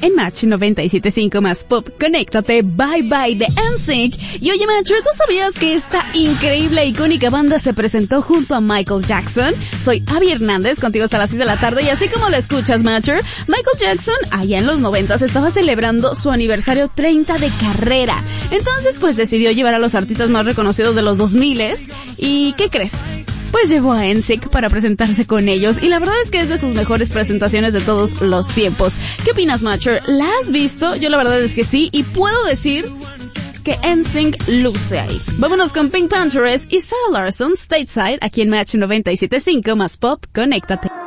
en Match 97.5 más Pop. Conéctate, Bye Bye de NSYNC. Y oye, Matcher, ¿tú sabías que esta increíble e icónica banda se presentó junto a Michael Jackson? Soy Abby Hernández, contigo hasta las 6 de la tarde, y así como lo escuchas, Matcher, Michael Jackson, allá en los 90s, estaba celebrando su aniversario 30 de carrera. Entonces, pues decidió llevar a los artistas más reconocidos de los 2000s. ¿Y qué crees? Pues llevó a NSYNC para presentarse con ellos, y la verdad es que es de sus mejores presentaciones de todos los tiempos. ¿Qué opinas, Matcher? ¿La has visto? Yo la verdad es que sí, y puedo decir que NSYNC luce ahí. Vámonos con Pink Panthers y Sarah Larsson, Stateside, aquí en Match 97.5 más Pop. Conéctate.